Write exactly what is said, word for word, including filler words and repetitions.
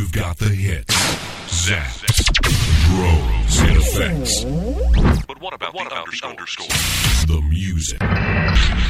You've got the hits, zaps, drones, and effects. But what about, what the, about the underscore? The music.